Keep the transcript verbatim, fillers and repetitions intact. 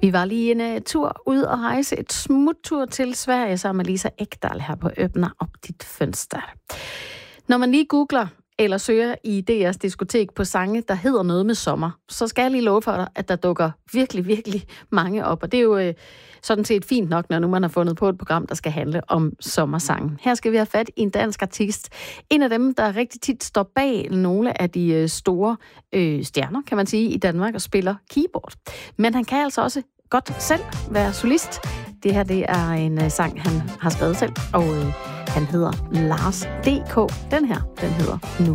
Vi var lige en uh, tur ud og rejse et smuttur til Sverige sammen med Lisa Ekdahl her på Öppna op dit fönster. Når man lige googler eller søger i D R's diskotek på sange, der hedder noget med sommer, så skal jeg lige love for dig, at der dukker virkelig, virkelig mange op. Og det er jo øh, sådan set fint nok, når nu man har fundet på et program, der skal handle om sommersangen. Her skal vi have fat i en dansk artist. En af dem, der rigtig tit står bag nogle af de øh, store øh, stjerner, kan man sige, i Danmark og spiller keyboard. Men han kan altså også godt selv være solist. Det her, det er en øh, sang, han har skrevet selv, og øh, han hedder Lars D K. Den her, den hedder Nu.